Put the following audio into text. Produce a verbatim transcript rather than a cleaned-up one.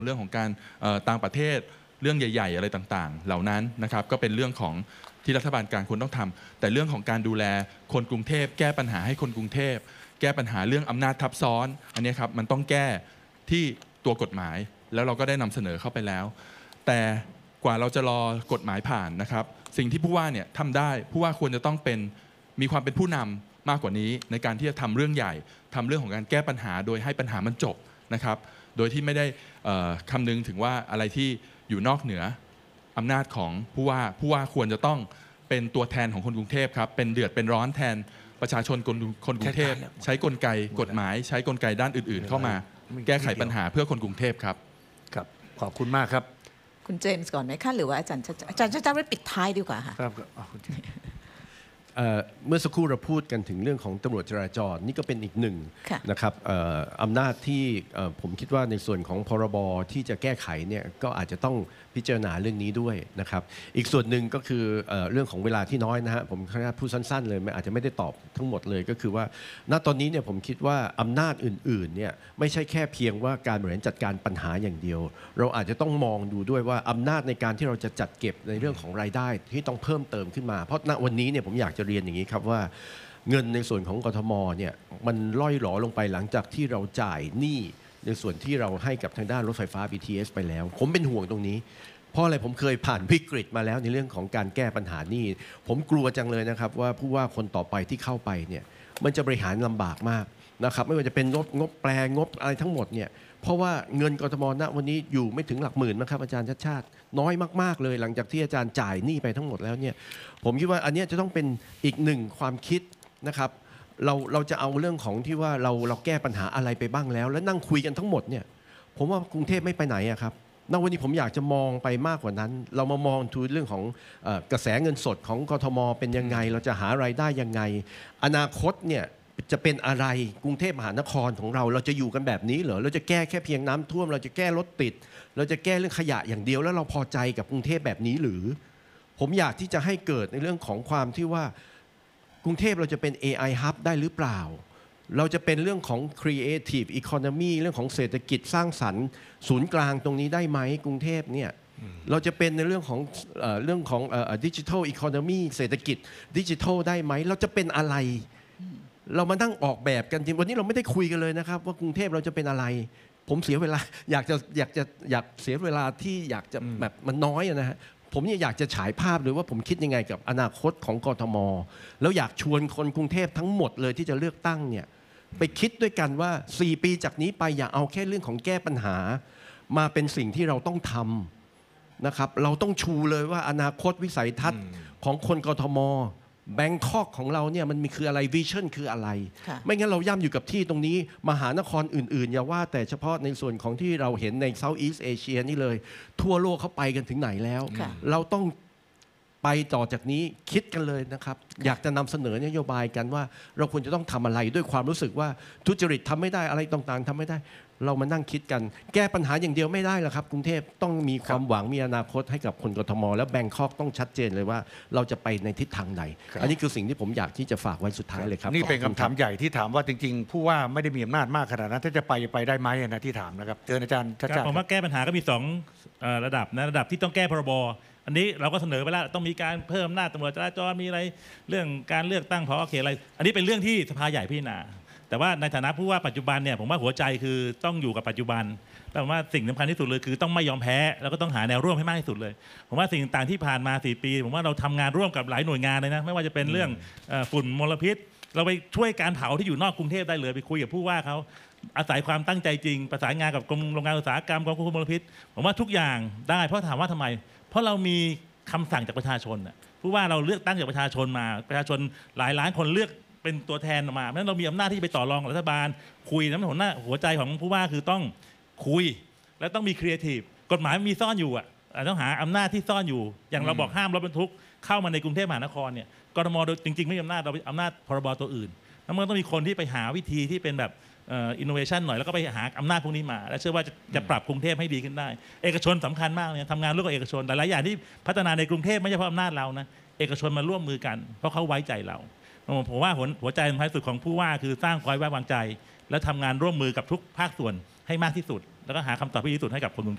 เรื่องของการต่างประเทศเรื่องใหญ่ๆอะไรต่างๆเหล่านั้นนะครับก็เป็นเรื่องของที่รัฐบาลกลางควรต้องทำแต่เรื่องของการดูแลคนกรุงเทพแก้ปัญหาให้คนกรุงเทพแก้ปัญหาเรื่องอำนาจทับซ้อนอันนี้ครับมันต้องแก้ที่ตัวกฎหมายแล้วเราก็ได้นำเสนอเข้าไปแล้วแต่กว่าเราจะรอกฎหมายผ่านนะครับสิ่งที่ผู้ว่าเนี่ยทำได้ผู้ว่าควรจะต้องเป็นมีความเป็นผู้นำมากกว่านี้ในการที่จะทำเรื่องใหญ่ทำเรื่องของการแก้ปัญหาโดยให้ปัญหามันจบนะครับโดยที่ไม่ได้คำนึงถึงว่าอะไรที่อยู่นอกเหนืออำนาจของผู้ว่าผู้ว่าควรจะต้องเป็นตัวแทนของคนกรุงเทพครับเป็นเดือดเป็นร้อนแทนประชาชนคนคนกรุงเทพใช้กลไกกฎหมายใช้กลไกด้านอื่นๆเข้ามาแก้ไขปัญหาเพื่อคนกรุงเทพครับครับขอบคุณมากครับคุณเจมส์ก่อนไหมคะหรือว่าอาจารย์อาจารย์จะไปปิดท้ายดีกว่าค่ะครับเมื่อสักครู่เราพูดกันถึงเรื่องของตำรวจจราจรนี่ก็เป็นอีกหนึ่งนะครับอำนาจที่ผมคิดว่าในส่วนของพรบที่จะแก้ไขเนี่ยก็อาจจะต้องพิจารณาเรื่องนี้ด้วยนะครับอีกส่วนหนึ่งก็คือเรื่องของเวลาที่น้อยนะฮะผมขออนุญาตพูดสั้นๆเลยอาจจะไม่ได้ตอบทั้งหมดเลยก็คือว่าณตอนนี้เนี่ยผมคิดว่าอำนาจอื่นๆเนี่ยไม่ใช่แค่เพียงว่าการบริหารจัดการปัญหาอย่างเดียวเราอาจจะต้องมองดูด้วยว่าอำนาจในการที่เราจะจัดเก็บในเรื่องของรายได้ที่ต้องเพิ่มเติมขึ้นมาเพราะณวันนี้เนี่ยผมอยากจะเรียนอย่างนี้ครับว่าเงินในส่วนของกทมเนี่ยมันล่อยหลอลงไปหลังจากที่เราจ่ายหนี้ในส่วนที่เราให้กับทางด้านรถไฟฟ้า บี ที เอส ไปแล้วผมเป็นห่วงตรงนี้เพราะอะไรผมเคยผ่านวิกฤตมาแล้วในเรื่องของการแก้ปัญหาหนี้ผมกลัวจังเลยนะครับว่าผู้ว่าคนต่อไปที่เข้าไปเนี่ยมันจะบริหารลำบากมากนะครับไม่ว่าจะเป็นงบงบแปลงบอะไรทั้งหมดเนี่ยเพราะว่าเงินกทมณวันนี้อยู่ไม่ถึงหลักหมื่นนะครับอาจารย์ชัดชาติน้อยมากๆเลยหลังจากที่อาจารย์จ่ายหนี้ไปทั้งหมดแล้วเนี่ยผมคิดว่าอันนี้จะต้องเป็นอีกหนึ่งความคิดนะครับเราเราจะเอาเรื่องของที่ว่าเราเราแก้ปัญหาอะไรไปบ้างแล้วแล้วนั่งคุยกันทั้งหมดเนี่ยผมว่ากรุงเทพไม่ไปไหนอะครับณวันนี้ผมอยากจะมองไปมากกว่านั้นเรามามองดูเรื่องของเอ่อกระแสเงินสดของกทมเป็นยังไงเราจะหารายได้ยังไงอนาคตเนี่ยจะเป็นอะไรกรุงเทพมหานครของเราเราจะอยู่กันแบบนี้เหรอเราจะแก้แค่เพียงน้ำท่วมเราจะแก้รถติดเราจะแก้เรื่องขยะอย่างเดียวแล้วเราพอใจกับกรุงเทพแบบนี้หรือผมอยากที่จะให้เกิดในเรื่องของความที่ว่ากรุงเทพเราจะเป็น เอ ไอ Hub ได้หรือเปล่าเราจะเป็นเรื่องของ Creative Economy เรื่องของเศรษฐกิจสร้างสรรค์ศูนย์กลางตรงนี้ได้ไหมกรุงเทพเนี่ยเราจะเป็นในเรื่องของเอ่อเรื่องของเอ่อ Digital Economy เศรษฐกิจดิจิทัลได้ไหมเราจะเป็นอะไรเรามานั่งออกแบบกันจริงวันนี้เราไม่ได้คุยกันเลยนะครับว่ากรุงเทพเราจะเป็นอะไรผมเสียเวลาอยากจะอยากจะอยากเสียเวลาที่อยากจะแบบมันน้อยนะฮะผมเนี่ยอยากจะฉายภาพเลยว่าผมคิดยังไงกับอนาคตของกทมแล้วอยากชวนคนกรุงเทพทั้งหมดเลยที่จะเลือกตั้งเนี่ยไปคิดด้วยกันว่าสี่ปีจากนี้ไปอย่าเอาแค่เรื่องของแก้ปัญหามาเป็นสิ่งที่เราต้องทำนะครับเราต้องชูเลยว่าอนาคตวิสัยทัศน์ของคนกทมแบงคอกของเราเนี่ยมันมีคืออะไรวิชั่นคืออะไรไม่งั้นเราย่ำอยู่กับที่ตรงนี้มหานครอื่นๆอย่าว่าแต่เฉพาะในส่วนของที่เราเห็นในเซาท์อีสต์เอเชียนี่เลยทั่วโลกเขาไปกันถึงไหนแล้วเราต้องไปต่อจากนี้คิดกันเลยนะครับอยากจะนำเสนอนโยบายกันว่าเราควรจะต้องทำอะไรด้วยความรู้สึกว่าทุจริตทำไม่ได้อะไรต่างๆทำไม่ได้เรามานั่งคิดกันแก้ปัญหาอย่างเดียวไม่ได้หรอกครับกรุงเทพต้องมีความหวังมีอนาคตให้กับคนกทมและแบงคอกต้องชัดเจนเลยว่าเราจะไปในทิศทางใดอันนี้คือสิ่งที่ผมอยากที่จะฝากไว้สุดท้ายเลยครับนี่เป็นคำถามใหญ่ที่ถามว่าจริงๆผู้ว่าไม่ได้มีอำนาจมากขนาดนั้นถ้าจะไปไปได้ไหมนะที่ถามนะครับเชิญอาจารย์ชัดชาติผมว่าแก้ปัญหาก็มีสองระดับนะระดับที่ต้องแก้พรบอันนี้เราก็เสนอไปแล้วต้องมีการเพิ่มอำนาจตำรวจจราจรมีอะไรเรื่องการเลือกตั้งผอ.เขตอะไรอันนี้เป็นเรื่องที่สภาใหญ่พิจารณาแต่ว่าในฐานะผู้ว่าปัจจุบันเนี่ยผมว่าหัวใจคือต้องอยู่กับปัจจุบันแล้วผมว่าสิ่งสำคัญที่สุดเลยคือต้องไม่ยอมแพ้แล้วก็ต้องหาแนวร่วมให้มากที่สุดเลยผมว่าสิ่งต่างๆที่ผ่านมาสี่ปีผมว่าเราทำงานร่วมกับหลายหน่วยงานเลยนะไม่ว่าจะเป็นเรื่องฝุ่นมลพิษเราไปช่วยการเผาที่อยู่นอกกรุงเทพได้เลยไปคุยกับผู้ว่าเขาอาศัยความตั้งใจจริงประสานงานกับกรมโรงงานอุตสาหกรรมกองควบคุมมลพิษผมว่าทุกอย่างได้เพราะถามว่าทำไมเพราะเรามีคำสั่งจากประชาชนน่ะผู้ว่าเราเลือกตั้งจากประชาชนมาประชาชนหลายล้านคนเลือกเป็นตัวแทนมาเพราะฉะนั้นเรามีอำนาจที่จะไปต่อรองกับรัฐบาลคุยนั้นหัวหน้าหัวใจของผู้ว่าคือต้องคุยและต้องมีครีเอทีฟกฎหมายมีซ่อนอยู่อ่ะต้องหาอำนาจที่ซ่อนอยู่อย่างเราบอกห้ามรถบรรทุกเข้ามาในกรุงเทพมหานครเนี่ยกทมจริงๆไม่มีอำนาจเราอำนาจพรบตัวอื่นแล้วมันต้องมีคนที่ไปหาวิธีที่เป็นแบบอินโนเวชันหน่อยแล้วก็ไปหาอำนาจพวกนี้มาและเชื่อว่าจะจะปรับกรุงเทพให้ดีขึ้นได้เอกชนสำคัญมากเนี่ยทำงานร่วมกับเอกชนหลายๆอย่างที่พัฒนาในกรุงเทพไม่ใช่เพราะอำนาจเรานะเอกชนมาร่วมมือกันเพราะเขาไว้ใจเราผมว่าหัวใจสำคัญสุดของผู้ว่าคือสร้างความไว้วางใจและทำงานร่วมมือกับทุกภาคส่วนให้มากที่สุดแล้วก็หาคำตอบที่ดีที่สุดให้กับคนกรุงเทพ